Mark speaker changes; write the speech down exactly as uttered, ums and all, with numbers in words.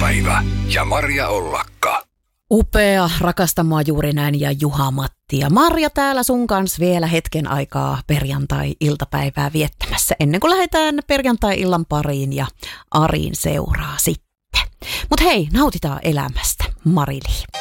Speaker 1: iltapäivä ja Marja Ollakka.
Speaker 2: Upea, rakasta mua juuri näin ja Juha Matti ja Marja täällä sun kanssa vielä hetken aikaa perjantai-iltapäivää viettämässä ennen kuin lähdetään perjantai-illan pariin ja Arin seuraa sitten. Mut hei, nautitaan elämästä. Mari-Li.